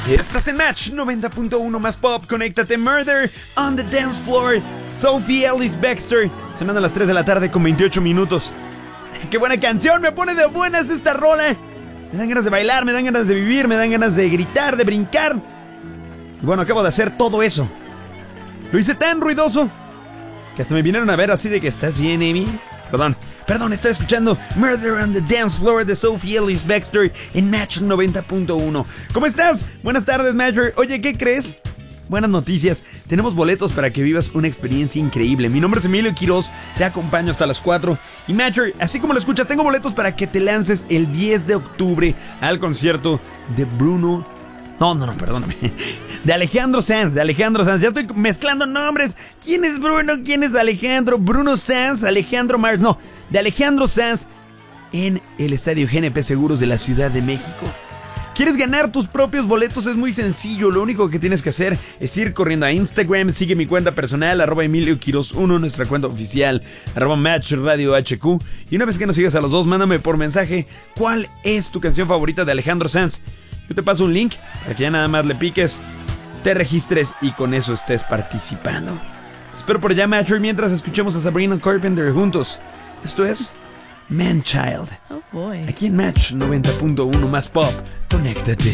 Estás en Match 90.1 más pop. Conéctate. Murder on the Dance Floor. Sophie Ellis-Bextor. Sonando a las 3 de la tarde con 28 minutos. ¡Qué buena canción! Me pone de buenas esta rola. Me dan ganas de bailar, me dan ganas de vivir, me dan ganas de gritar, de brincar. Y bueno, acabo de hacer todo eso. Lo hice tan ruidoso que hasta me vinieron a ver así de que ¿estás bien, Amy? Perdón, estaba escuchando Murder on the Dance Floor de Sophie Ellis-Bextor en Match 90.1. ¿Cómo estás? Buenas tardes, Matcher. Oye, ¿qué crees? Buenas noticias, tenemos boletos para que vivas una experiencia increíble. Mi nombre es Emilio Quiroz, te acompaño hasta las 4. Y Matcher, así como lo escuchas, tengo boletos para que te lances el 10 de octubre al concierto de Bruno... perdóname. De Alejandro Sanz. Ya estoy mezclando nombres. ¿Quién es Bruno? ¿Quién es Alejandro? Bruno Sanz, Alejandro Mars. No, de Alejandro Sanz en el Estadio GNP Seguros de la Ciudad de México. ¿Quieres ganar tus propios boletos? Es muy sencillo. Lo único que tienes que hacer es ir corriendo a Instagram. Sigue mi cuenta personal, @EmilioQuiroz1, nuestra cuenta oficial, @MatchRadioHQ. Y una vez que nos sigas a los dos, mándame por mensaje cuál es tu canción favorita de Alejandro Sanz. Yo te paso un link para que ya nada más le piques, te registres y con eso estés participando. Te espero por allá, Matcher, mientras escuchemos a Sabrina Carpenter juntos. Esto es Man Child. Oh boy. Aquí en Match 90.1 más pop. Conéctate.